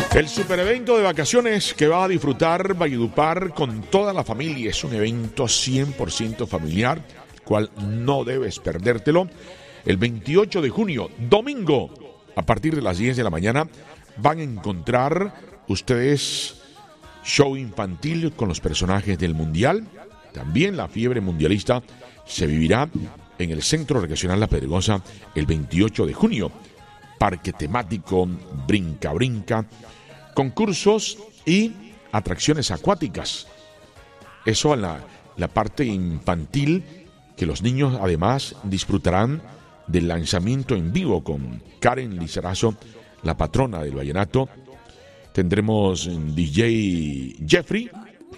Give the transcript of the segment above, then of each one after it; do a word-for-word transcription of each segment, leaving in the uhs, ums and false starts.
El superevento de vacaciones que va a disfrutar Valledupar con toda la familia es un evento cien por ciento familiar, el cual no debes perdértelo. El veintiocho de junio, domingo, a partir de las diez de la mañana, van a encontrar ustedes show infantil con los personajes del Mundial. También la fiebre mundialista se vivirá en el Centro Recreacional La Pedregosa el veintiocho de junio. Parque temático, brinca, brinca, concursos y atracciones acuáticas. Eso en la, la parte infantil, que los niños además disfrutarán del lanzamiento en vivo con Karen Lizarazo, la patrona del vallenato. Tendremos D J Jeffrey,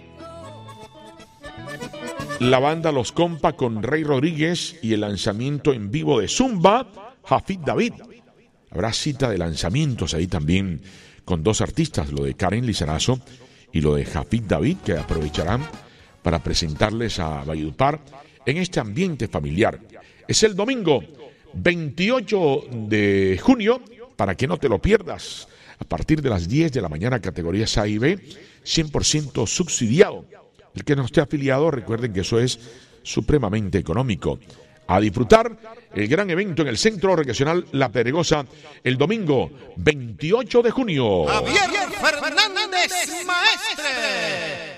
la banda Los Compa con Rey Rodríguez y el lanzamiento en vivo de Zumba, Jafid David. Habrá cita de lanzamientos ahí también con dos artistas, lo de Karen Lizarazo y lo de Jafid David, que aprovecharán para presentarles a Valledupar en este ambiente familiar. Es el domingo veintiocho de junio, para que no te lo pierdas, a partir de las diez de la mañana, categorías A y B, cien por ciento subsidiado. El que no esté afiliado, recuerden que eso es supremamente económico. A disfrutar el gran evento en el Centro Recreacional La Pedregosa el domingo veintiocho de junio. Javier Fernández, maestre.